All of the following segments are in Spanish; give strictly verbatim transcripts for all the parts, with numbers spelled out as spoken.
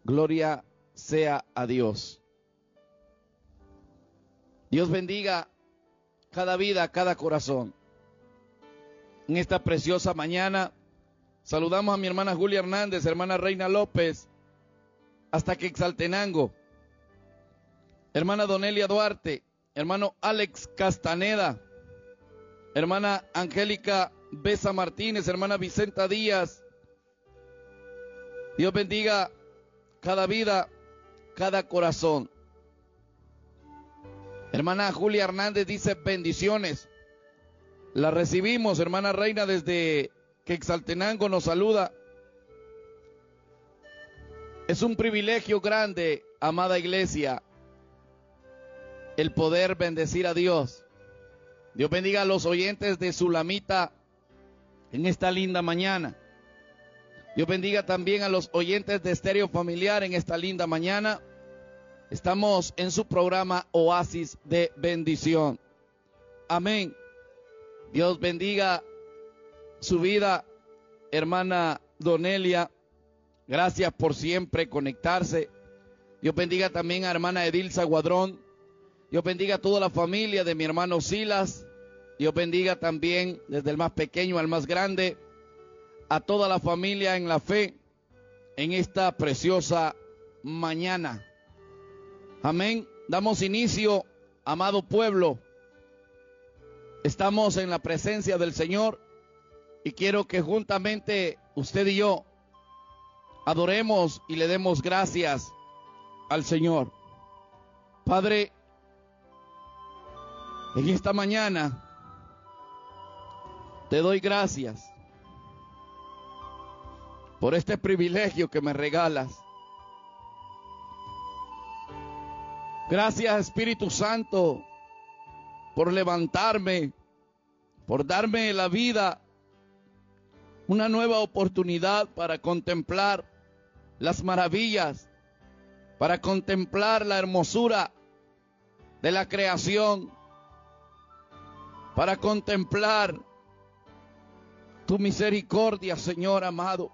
Gloria sea a Dios. Dios bendiga cada vida, cada corazón. En esta preciosa mañana saludamos a mi hermana Julia Hernández, hermana Reina López, hasta Quetzaltenango, hermana Donelia Duarte, hermano Alex Castaneda, hermana Angélica Besa Martínez, hermana Vicenta Díaz. Dios bendiga cada vida, cada corazón. Hermana Julia Hernández dice bendiciones. La recibimos, hermana Reina, desde Quetzaltenango nos saluda. Es un privilegio grande, amada iglesia, el poder bendecir a Dios. Dios bendiga a los oyentes de Sulamita en esta linda mañana. Dios bendiga también a los oyentes de Estéreo Familiar en esta linda mañana. Estamos en su programa Oasis de Bendición. Amén. Dios bendiga su vida, hermana Donelia. Gracias por siempre conectarse. Dios bendiga también a hermana Edilza Guadrón. Dios bendiga a toda la familia de mi hermano Silas. Dios bendiga también desde el más pequeño al más grande, a toda la familia en la fe en esta preciosa mañana. Amén. Damos inicio, amado pueblo. Estamos en la presencia del Señor y quiero que juntamente usted y yo adoremos y le demos gracias al Señor. Padre, en esta mañana te doy gracias por este privilegio que me regalas. Gracias, Espíritu Santo, por levantarme, por darme la vida, una nueva oportunidad para contemplar las maravillas, para contemplar la hermosura de la creación, para contemplar tu misericordia, Señor amado.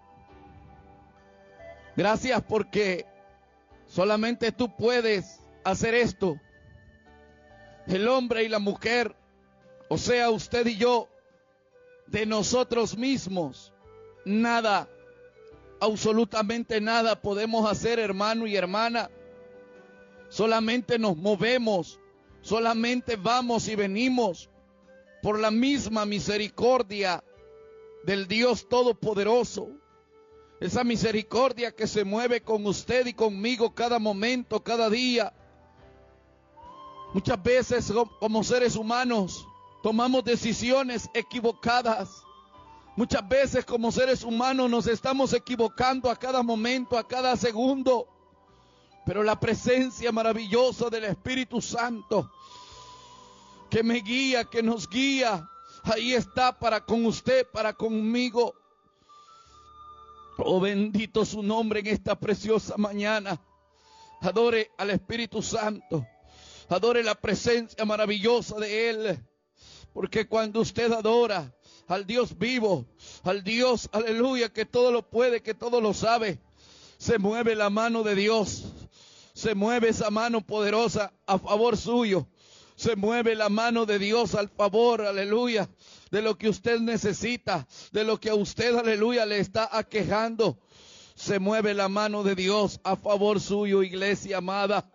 Gracias porque solamente tú puedes hacer esto. El hombre y la mujer, o sea, usted y yo, de nosotros mismos, nada, absolutamente nada podemos hacer, hermano y hermana. Solamente nos movemos, solamente vamos y venimos por la misma misericordia del Dios Todopoderoso. Esa misericordia que se mueve con usted y conmigo cada momento, cada día. Muchas veces como seres humanos tomamos decisiones equivocadas. Muchas veces como seres humanos nos estamos equivocando a cada momento, a cada segundo. Pero la presencia maravillosa del Espíritu Santo que me guía, que nos guía, ahí está para con usted, para conmigo. Oh, bendito su nombre en esta preciosa mañana. Adore al Espíritu Santo. Adore la presencia maravillosa de Él. Porque cuando usted adora al Dios vivo, al Dios, aleluya, que todo lo puede, que todo lo sabe, se mueve la mano de Dios. Se mueve esa mano poderosa a favor suyo. Se mueve la mano de Dios al favor, aleluya, de lo que usted necesita, de lo que a usted, aleluya, le está aquejando. Se mueve la mano de Dios a favor suyo, iglesia amada.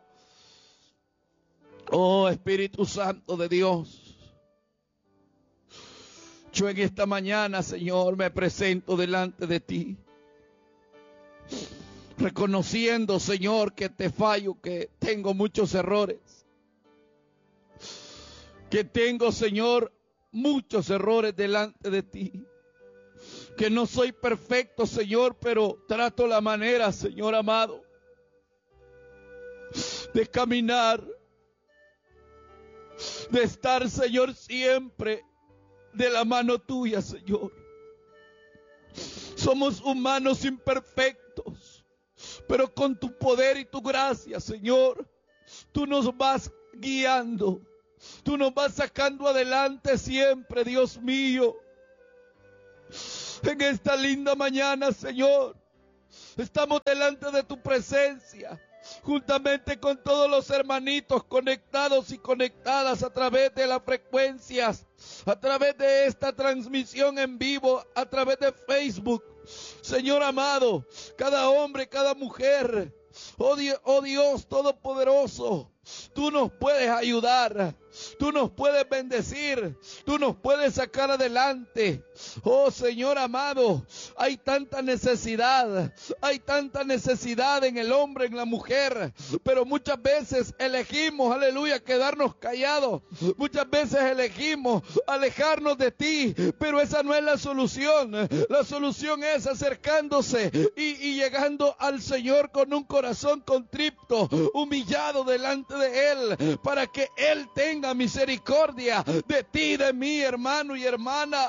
Oh, Espíritu Santo de Dios. Yo en esta mañana, Señor, me presento delante de ti, reconociendo, Señor, que te fallo, que tengo muchos errores. Que tengo, Señor, muchos errores delante de ti. Que no soy perfecto, Señor, pero trato la manera, Señor amado, de caminar, de estar, Señor, siempre de la mano tuya, Señor. Somos humanos imperfectos, pero con tu poder y tu gracia, Señor, tú nos vas guiando. Tú nos vas sacando adelante siempre, Dios mío. En esta linda mañana, Señor, estamos delante de tu presencia, juntamente con todos los hermanitos conectados y conectadas a través de las frecuencias, a través de esta transmisión en vivo, a través de Facebook. Señor amado, cada hombre, cada mujer, oh Dios, oh Dios Todopoderoso, tú nos puedes ayudar, tú nos puedes bendecir, tú nos puedes sacar adelante. Oh Señor amado, hay tanta necesidad, hay tanta necesidad en el hombre, en la mujer, pero muchas veces elegimos, aleluya, quedarnos callados, muchas veces elegimos alejarnos de ti, pero esa no es la solución. La solución es acercándose y, y llegando al Señor con un corazón contrito, humillado delante de Él, para que Él tenga misericordia de ti, de mí, hermano y hermana.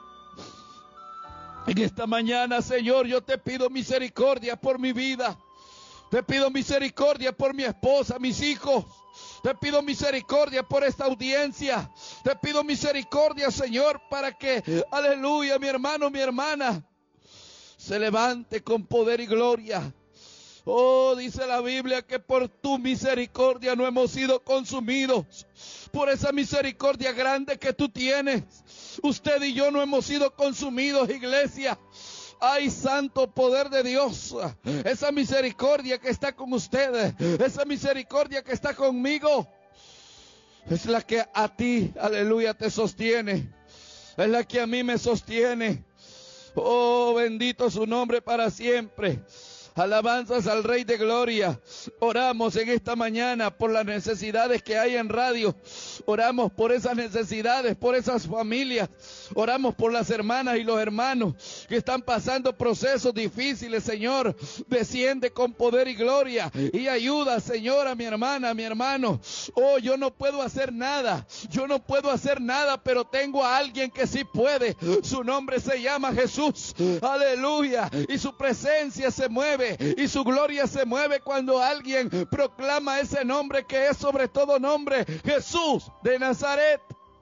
En esta mañana, Señor, yo te pido misericordia por mi vida. Te pido misericordia por mi esposa, mis hijos. Te pido misericordia por esta audiencia. Te pido misericordia, Señor, para que, aleluya, mi hermano, mi hermana, se levante con poder y gloria. Oh, dice la Biblia que por tu misericordia no hemos sido consumidos. Por esa misericordia grande que tú tienes, usted y yo no hemos sido consumidos, iglesia. Ay, santo poder de Dios, esa misericordia que está con ustedes, esa misericordia que está conmigo, es la que a ti, aleluya, te sostiene. Es la que a mí me sostiene. Oh, bendito su nombre para siempre. Alabanzas al Rey de Gloria. Oramos en esta mañana por las necesidades que hay en radio. Oramos por esas necesidades, por esas familias. Oramos por las hermanas y los hermanos que están pasando procesos difíciles, Señor. Desciende con poder y gloria y ayuda, Señor, a mi hermana, a mi hermano. Oh, yo no puedo hacer nada. Yo no puedo hacer nada, pero tengo a alguien que sí puede. Su nombre se llama Jesús. Aleluya. Y su presencia se mueve. Y su gloria se mueve cuando alguien proclama ese nombre que es sobre todo nombre, Jesús de Nazaret.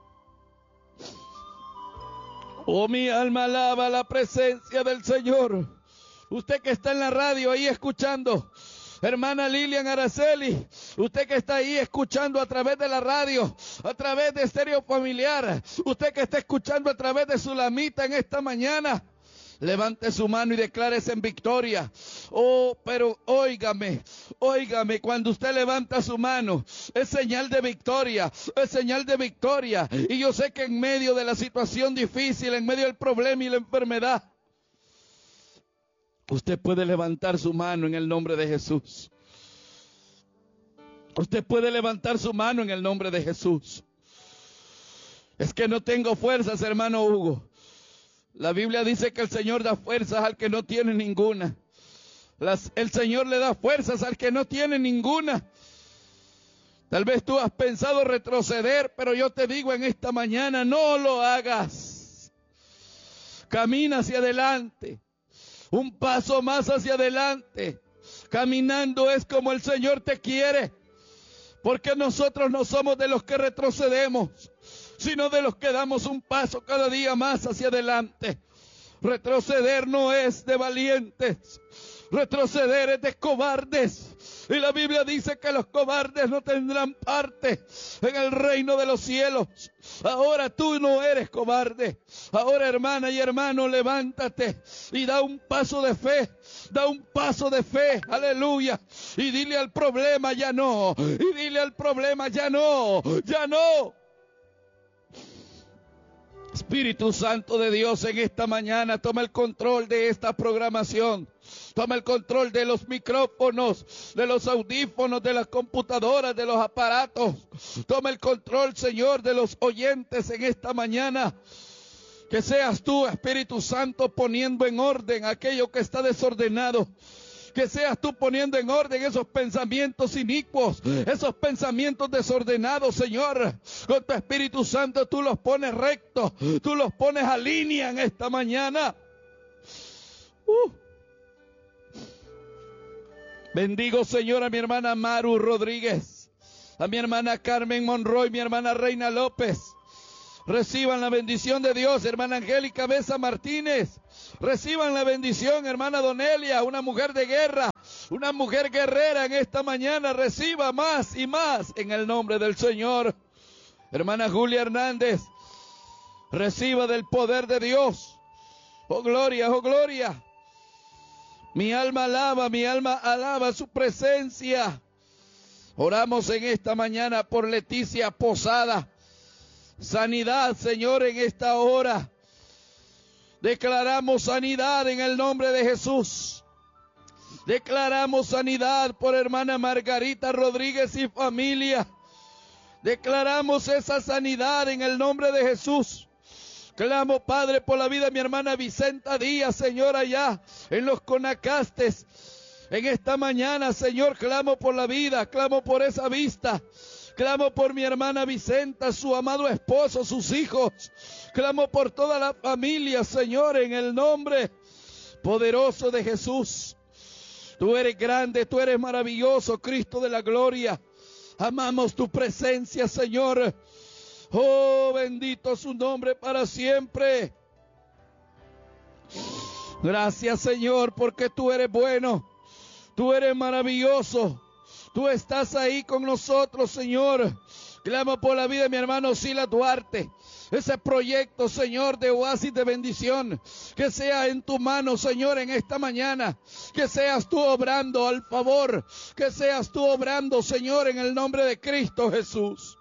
Oh, mi alma alaba la presencia del Señor. Usted que está en la radio ahí escuchando, hermana Lilian Araceli, usted que está ahí escuchando a través de la radio, a través de Estéreo Familiar, usted que está escuchando a través de Sulamita en esta mañana, levante su mano y declárese en victoria. Oh, pero óigame, óigame, cuando usted levanta su mano, es señal de victoria, es señal de victoria. Y yo sé que en medio de la situación difícil, en medio del problema y la enfermedad, usted puede levantar su mano en el nombre de Jesús. Usted puede levantar su mano en el nombre de Jesús. Es que no tengo fuerzas, hermano Hugo. La Biblia dice que el Señor da fuerzas al que no tiene ninguna. Las, el Señor le da fuerzas al que no tiene ninguna. Tal vez tú has pensado retroceder, pero yo te digo en esta mañana, no lo hagas. Camina hacia adelante. Un paso más hacia adelante. Caminando es como el Señor te quiere. Porque nosotros no somos de los que retrocedemos, sino de los que damos un paso cada día más hacia adelante. Retroceder no es de valientes, retroceder es de cobardes. Y la Biblia dice que los cobardes no tendrán parte en el reino de los cielos. Ahora tú no eres cobarde. Ahora, hermana y hermano, levántate y da un paso de fe. Da un paso de fe, aleluya. Y dile al problema ya no. Y dile al problema ya no, ya no. Espíritu Santo de Dios, en esta mañana toma el control de esta programación. Toma el control de los micrófonos, de los audífonos, de las computadoras, de los aparatos. Toma el control, Señor, de los oyentes en esta mañana. Que seas tú, Espíritu Santo, poniendo en orden aquello que está desordenado. Que seas tú poniendo en orden esos pensamientos inicuos, esos pensamientos desordenados, Señor. Con tu Espíritu Santo tú los pones rectos, tú los pones a línea en esta mañana. Uh. Bendigo, Señor, a mi hermana Maru Rodríguez, a mi hermana Carmen Monroy, mi hermana Reina López, Reciban la bendición de Dios, hermana Angélica Mesa Martínez. Reciban la bendición, hermana Donelia, una mujer de guerra, una mujer guerrera en esta mañana. Reciba más y más en el nombre del Señor. Hermana Julia Hernández, reciba del poder de Dios. Oh gloria, oh gloria. Mi alma alaba, mi alma alaba su presencia. Oramos en esta mañana por Leticia Posada. Sanidad, Señor, en esta hora. Declaramos sanidad en el nombre de Jesús. Declaramos sanidad por hermana Margarita Rodríguez y familia. Declaramos esa sanidad en el nombre de Jesús. Clamo, Padre, por la vida de mi hermana Vicenta Díaz, Señor, allá en los Conacastes. En esta mañana, Señor, clamo por la vida, clamo por esa vista. Clamo por mi hermana Vicenta, su amado esposo, sus hijos. Clamo por toda la familia, Señor, en el nombre poderoso de Jesús. Tú eres grande, tú eres maravilloso, Cristo de la gloria. Amamos tu presencia, Señor. Oh, bendito su nombre para siempre. Gracias, Señor, porque tú eres bueno. Tú eres maravilloso. Tú estás ahí con nosotros, Señor. Clamo por la vida de mi hermano Sila Duarte. Ese proyecto, Señor, de oasis de bendición, que sea en tu mano, Señor, en esta mañana. Que seas tú obrando al favor. Que seas tú obrando, Señor, en el nombre de Cristo Jesús.